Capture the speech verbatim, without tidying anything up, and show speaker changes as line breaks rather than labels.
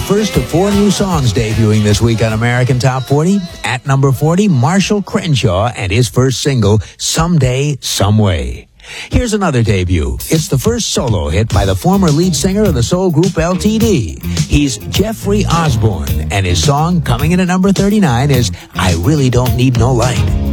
first of four new songs debuting this week on American Top forty. At number forty, Marshall Crenshaw and his first single, Someday, Someway. Here's another debut. It's the first solo hit by the former lead singer of the soul group L T D. He's Jeffrey Osborne, and his song coming in at number thirty-nine is I Really Don't Need No Light.